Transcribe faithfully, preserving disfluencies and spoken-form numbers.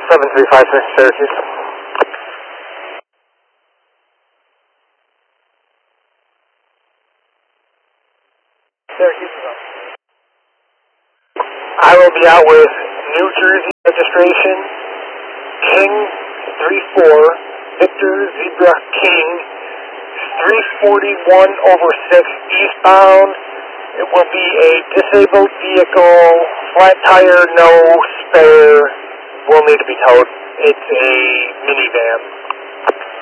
seven three five six, Syracuse. Syracuse is up. I will be out with New Jersey registration, King three four, Victor Zebra King, three forty-one over six eastbound. It will be a disabled vehicle, flat tire, no spare, will need to be towed. It's a minivan.